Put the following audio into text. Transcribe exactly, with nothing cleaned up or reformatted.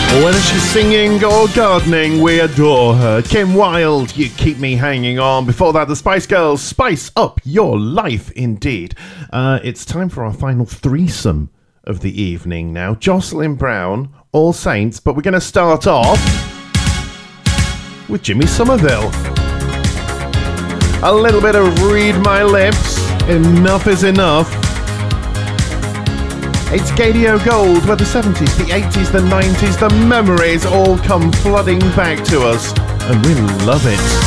Whether she's singing or gardening, we adore her. Kim Wilde, You Keep Me Hanging On. Before that, the Spice Girls, Spice Up Your Life, indeed. Uh, it's time for our final threesome of the evening now. Jocelyn Brown, All Saints, but we're going to start off with Jimmy Somerville. A little bit of Read My Lips, Enough is Enough. It's Gadio Gold, where the seventies, the eighties, the nineties, the memories all come flooding back to us, and we love it.